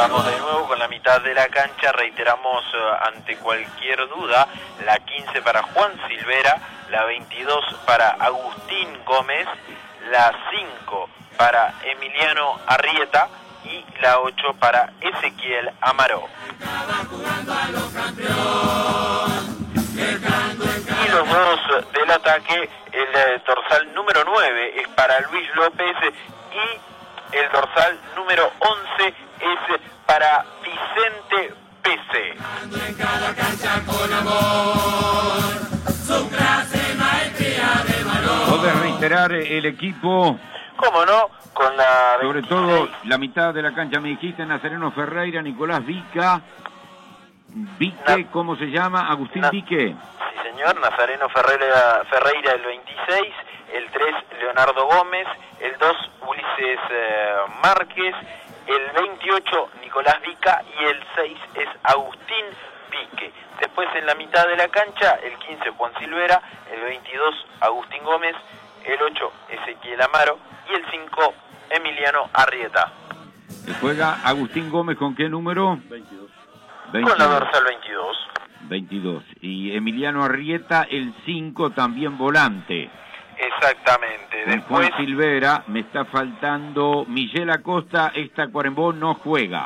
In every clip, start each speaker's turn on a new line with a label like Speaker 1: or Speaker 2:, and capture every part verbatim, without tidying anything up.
Speaker 1: Vamos de nuevo con la mitad de la cancha, reiteramos uh, ante cualquier duda, la quince para Juan Silvera, la veintidós para Agustín Gómez, la cinco para Emiliano Arrieta y la ocho para Ezequiel Amaró. Y los dos del ataque, el eh, dorsal número nueve es para Luis López y el dorsal número once es para Vicente Pese.
Speaker 2: ¿Podés reiterar el equipo?
Speaker 1: ¿Cómo no? Con la
Speaker 2: Sobre
Speaker 1: veintiséis.
Speaker 2: todo la mitad de la cancha, me dijiste Nazareno Ferreira, Nicolás Vica, Vique,
Speaker 1: Na-
Speaker 2: ¿cómo se llama? Agustín
Speaker 1: Na-
Speaker 2: Vique.
Speaker 1: Sí, señor. Nazareno Ferreira, Ferreira el veintiséis, el tres Leonardo Gómez, el dos Ulises eh, Márquez, el veintiocho Nicolás Vica y el seis es Agustín Vique. Después en la mitad de la cancha, el quince Juan Silvera, el veintidós Agustín Gómez, el ocho Ezequiel Amaro y el cinco Emiliano Arrieta.
Speaker 2: ¿Se juega Agustín Gómez con qué número?
Speaker 3: veintidós.
Speaker 1: Con la dorsal veintidós.
Speaker 2: veintidós. Y Emiliano Arrieta, el cinco, también volante.
Speaker 1: Exactamente.
Speaker 2: Con
Speaker 1: Después,
Speaker 2: Juan Silvera, me está faltando Miguel Acosta, esta Cuarembó no juega.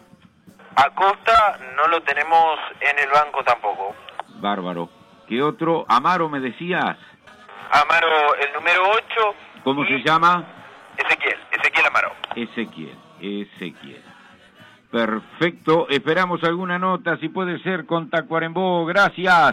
Speaker 1: Acosta no lo tenemos en el banco tampoco.
Speaker 2: Bárbaro. ¿Qué otro? Amaro, me decías.
Speaker 1: Amaro el número ocho.
Speaker 2: ¿Cómo
Speaker 1: y
Speaker 2: se llama?
Speaker 1: Ezequiel, Ezequiel Amaro.
Speaker 2: Ezequiel, Ezequiel. Perfecto, esperamos alguna nota, si puede ser, con Tacuarembó, gracias.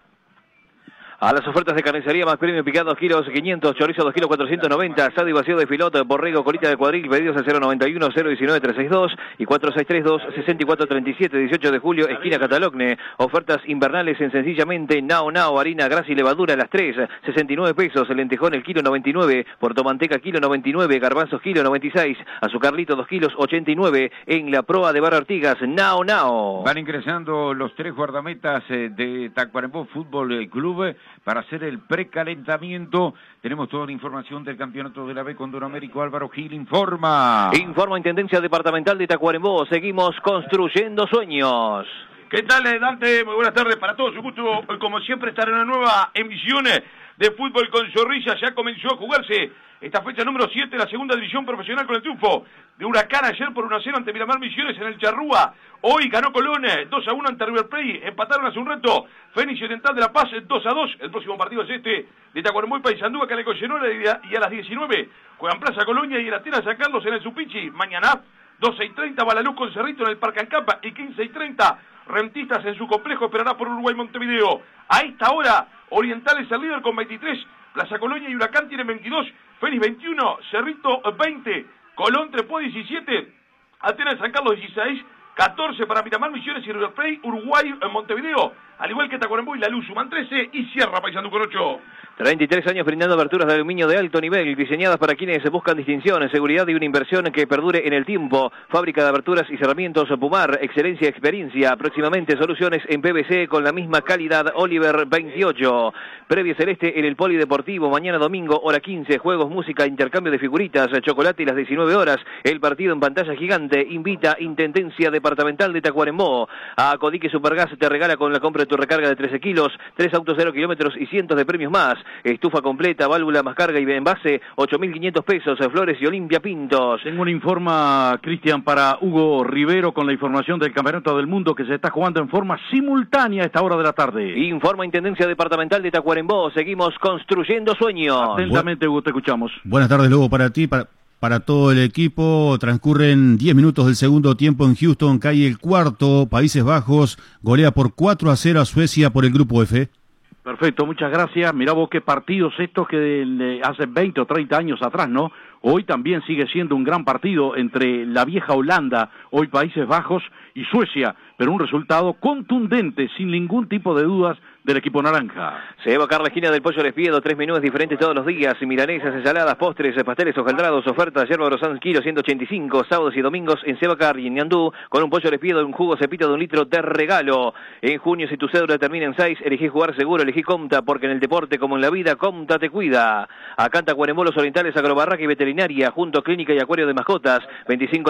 Speaker 4: A las ofertas de carnicería, más premio picado dos kilos quinientos, chorizo dos kilos cuatrocientos noventa, asado y vacío de filota, borrego, colita de cuadril, pedidos al cero noventa y uno, cero diecinueve, trescientos sesenta y dos y cuatro seis tres dos, seis cuatro tres siete, dieciocho de julio, esquina Catalogne. Ofertas invernales en sencillamente Nao Nao, harina, grasa y levadura a las tres, sesenta y nueve pesos, el lentejón el kilo noventa y nueve, portomanteca kilo noventa y nueve, garbanzos kilo noventa y seis, azucarlito dos kilos ochenta y nueve, en la proa de Barrio Artigas, Nao Nao.
Speaker 2: Van ingresando los tres guardametas eh, de Tacuarembó Fútbol eh, Club eh, para hacer el precalentamiento. Tenemos toda la información del campeonato de la B con Don Américo. Álvaro Gil informa.
Speaker 4: Informa Intendencia Departamental de Tacuarembó, seguimos construyendo sueños.
Speaker 5: ¿Qué tal, Dante? Muy buenas tardes para todos. Un gusto, como siempre, estar en una nueva emisión de Fútbol con Zorrilla. Ya comenzó a jugarse esta fecha número siete de la segunda división profesional con el triunfo de Huracán ayer por uno a cero ante Miramar Misiones en el Charrúa. Hoy ganó Colón dos a uno ante River Plate. Empataron hace un rato Fénix Oriental de La Paz dos a dos. El próximo partido es este de Tacuarembó y Paysandú, acá en Coyenora, y a las diecinueve juegan Plaza Colonia y el Atenas San Carlos en el Supichi. Mañana doce y treinta va la luz con Cerrito en el Parque Ancapa y quince y treinta Rentistas en su complejo esperará por Uruguay Montevideo. A esta hora Oriental es el líder con veintitrés, Plaza Colonia y Huracán tienen veintidós, Fénix veintiuno, Cerrito veinte, Colón Trepó diecisiete, Atenas San Carlos dieciséis, catorce para Miramar Misiones y River Plate, Uruguay en Montevideo, al igual que Tacuarembó y La Luz suman trece y cierra Paysandú con ocho.
Speaker 4: treinta y tres años brindando aberturas de aluminio de alto nivel, diseñadas para quienes buscan distinción, seguridad y una inversión que perdure en el tiempo. Fábrica de aberturas y cerramientos Pumar, excelencia y experiencia. Próximamente soluciones en P V C con la misma calidad. Oliver veintiocho. Previa Celeste en el Polideportivo, mañana domingo, hora quince, juegos, música, intercambio de figuritas, chocolate y las diecinueve horas. El partido en pantalla gigante invita Intendencia Departamental de Tacuarembó. A Codique Supergas te regala con la compra de tu recarga de trece kilos, tres autos cero kilómetros y cientos de premios más. Estufa completa, válvula más carga y envase, ocho mil quinientos pesos, Flores y Olimpia Pintos.
Speaker 3: Tengo un informa, Cristian, para Hugo Rivero con la información del Campeonato del Mundo que se está jugando en forma simultánea a esta hora de la tarde.
Speaker 4: Informa Intendencia Departamental de Tacuarembó, seguimos construyendo sueños.
Speaker 3: Atentamente, Hugo, te escuchamos.
Speaker 6: Buenas tardes, Lobo, para ti, para, para todo el equipo. Transcurren diez minutos del segundo tiempo en Houston, cae el cuarto, Países Bajos golea por cuatro a cero a Suecia por el Grupo F.
Speaker 3: Perfecto, muchas gracias. Mirá vos qué partidos estos que de hace veinte o treinta años atrás, ¿no? Hoy también sigue siendo un gran partido entre la vieja Holanda, hoy Países Bajos, y Suecia, pero un resultado contundente, sin ningún tipo de dudas, del equipo naranja.
Speaker 4: Se va a evocar la esquina del Pollo Lespiedo, tres menús diferentes todos los días, milanesas, ensaladas, postres, pasteles hojaldrados, ofertas, yerba grosán, kilo ciento ochenta y cinco, sábados y domingos en Sebacar y en Ñandú, con un Pollo Lespiedo, un jugo cepito de un litro de regalo. En junio, si tu cédula termina en seis, elegí jugar seguro, elegí Comta, porque en el deporte como en la vida, Comta te cuida. Acá en Tacuarembó, Los Orientales, Agrobarraca y Veterinaria, junto a Clínica y Acuario de Mascotas, veinticinco